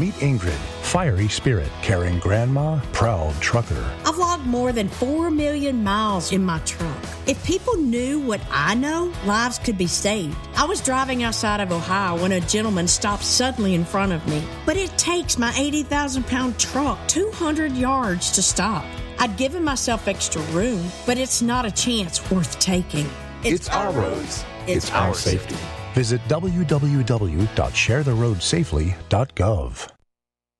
Meet Ingrid, fiery spirit, caring grandma, proud trucker. I've logged more than 4 million miles in my truck. If people knew what I know, lives could be saved. I was driving outside of Ohio when a gentleman stopped suddenly in front of me. But it takes my 80,000-pound truck 200 yards to stop. I'd given myself extra room, but it's not a chance worth taking. It's our roads. It's our safety. Visit www.sharetheroadsafely.gov.